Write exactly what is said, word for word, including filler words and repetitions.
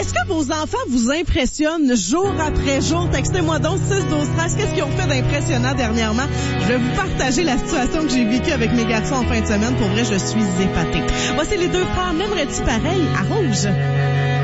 Est-ce que vos enfants vous impressionnent jour après jour? Textez-moi donc six douze treize. Qu'est-ce qu'ils ont fait d'impressionnant dernièrement? Je vais vous partager la situation que j'ai vécue avec mes garçons en fin de semaine. Pour vrai, je suis épatée. Voici les deux frères. M'aimerais-tu pareil à Rouge?